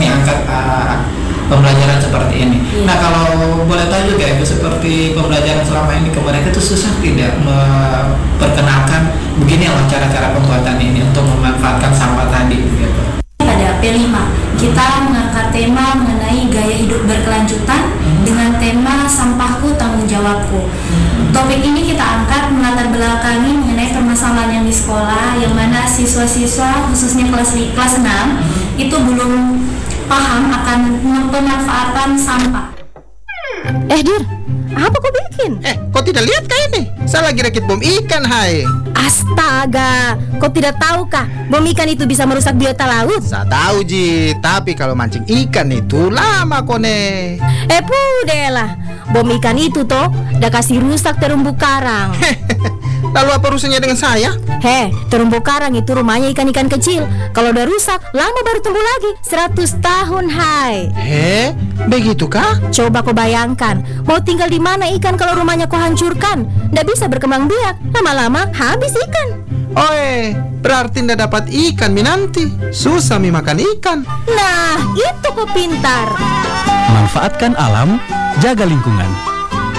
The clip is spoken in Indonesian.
nih angkat pembelajaran seperti ini. Nah kalau boleh tahu juga Ibu, seperti pembelajaran selama ini ke mereka itu susah tidak memperkenalkan begini loh cara-cara pembuatan ini untuk memanfaatkan sampah tadi gitu. Pada P5 kita mengangkat tema mengenai gaya hidup berkelanjutan dengan tema sampahku tanggung jawabku. Topik ini kita angkat melatar belakangi mengenai permasalahan yang di sekolah, yang mana siswa-siswa khususnya kelas 6 itu belum paham akan pemanfaatan sampah. Dir, apa kau bikin? Kau tidak lihat kah ini? Saya lagi rakit bom ikan, hai. Astaga, kau tidak tahu kah bom ikan itu bisa merusak biota laut? Saya tahu, Ji, tapi kalau mancing ikan itu lama kone. Pudahlah, bom ikan itu toh dah kasih rusak terumbu karang. Lalu apa urusannya dengan saya? Terumbu karang itu rumahnya ikan-ikan kecil. Kalau udah rusak, lama baru tumbuh lagi. 100 tahun, hai. Begitu kah? Coba kau bayangkan, mau tinggal di mana ikan kalau rumahnya kau hancurkan? Nggak bisa berkembang biak. Lama-lama habis ikan. Berarti ndak dapat ikan mi nanti. Susah mi makan ikan. Nah, itu kau pintar. Manfaatkan alam, jaga lingkungan.